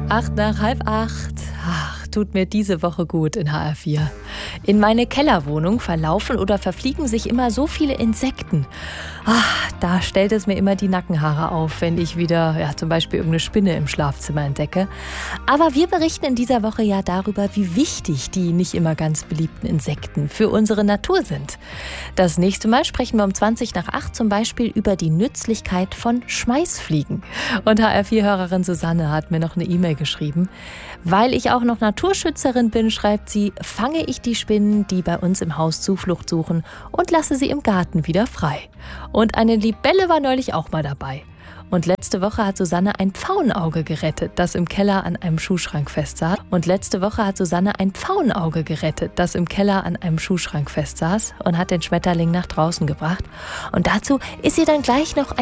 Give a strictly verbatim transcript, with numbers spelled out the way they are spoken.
Acht nach halb acht. Ach, tut mir diese Woche gut in H R vier. In meine Kellerwohnung verlaufen oder verfliegen sich immer so viele Insekten. Ach, da stellt es mir immer die Nackenhaare auf, wenn ich wieder ja, zum Beispiel irgendeine Spinne im Schlafzimmer entdecke. Aber wir berichten in dieser Woche ja darüber, wie wichtig die nicht immer ganz beliebten Insekten für unsere Natur sind. Das nächste Mal sprechen wir um zwanzig nach acht zum Beispiel über die Nützlichkeit von Schmeißfliegen. Und H R vier-Hörerin Susanne hat mir noch eine E-Mail geschrieben. Weil ich auch noch Naturschützerin bin, schreibt sie, fange ich die Spinnen, die bei uns im Haus Zuflucht suchen, und lasse sie im Garten wieder frei. Und eine Libelle war neulich auch mal dabei. Und letzte Woche hat Susanne ein Pfauenauge gerettet, das im Keller an einem Schuhschrank festsaß. Und letzte Woche hat Susanne ein Pfauenauge gerettet, das im Keller an einem Schuhschrank festsaß und hat den Schmetterling nach draußen gebracht. Und dazu ist ihr dann gleich noch